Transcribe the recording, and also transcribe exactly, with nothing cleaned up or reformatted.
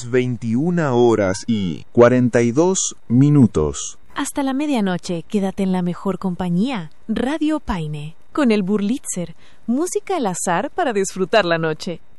veintiuna horas y cuarenta y dos minutos. Hasta la medianoche, quédate en la mejor compañía. Radio Paine, con el Burlitzer, música al azar para disfrutar la noche.